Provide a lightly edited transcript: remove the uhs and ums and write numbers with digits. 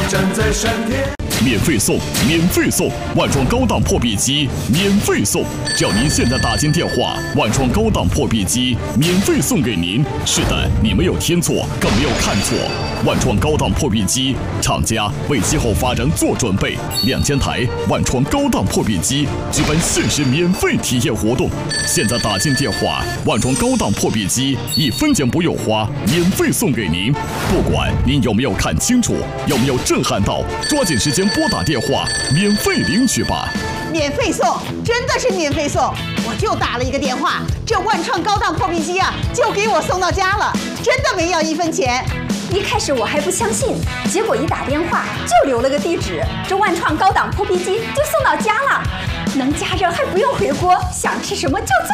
站在山巅。 免费送，免费送！万创高档破壁机免费送，只要您现在打进电话，万创高档破壁机免费送给您。是的，你没有听错，更没有看错。万创高档破壁机，厂家为今后发展做准备。2000台万创高档破壁机举办限时免费体验活动，现在打进电话，万创高档破壁机1分钱不用花，免费送给您。不管您有没有看清楚，有没有震撼到，抓紧时间拨打电话，免费领取吧！ 免费送，真的是免费送！我就打了一个电话，这万创高档破壁机啊，就给我送到家了，真的没要1分钱。 一开始我还不相信，结果一打电话就留了个地址，这万创高档破壁机就送到家了，能加热还不用回锅，想吃什么就做